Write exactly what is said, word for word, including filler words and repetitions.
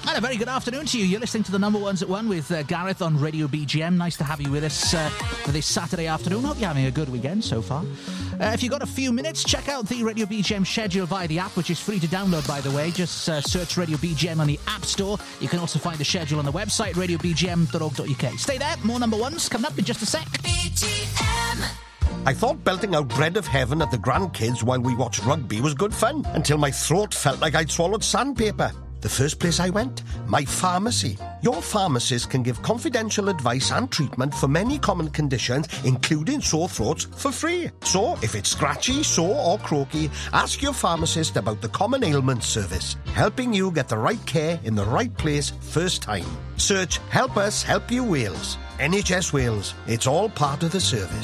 And a very good afternoon to you. You're listening to the Number Ones at One with uh, Gareth on Radio B G M. Nice to have you with us uh, for this Saturday afternoon. Hope you're having a good weekend so far. Uh, if you've got a few minutes, check out the Radio B G M schedule via the app, which is free to download, by the way. Just uh, search Radio B G M on the App Store. You can also find the schedule on the website, radio b g m dot org dot u k. Stay there. More Number Ones coming up in just a sec. B G M. I thought belting out Bread of Heaven at the grandkids while we watched rugby was good fun, until my throat felt like I'd swallowed sandpaper. The first place I went, my pharmacy. Your pharmacist can give confidential advice and treatment for many common conditions, including sore throats, for free. So, if it's scratchy, sore or croaky, ask your pharmacist about the Common Ailments Service, helping you get the right care in the right place first time. Search Help Us Help You Wales. N H S Wales. It's all part of the service.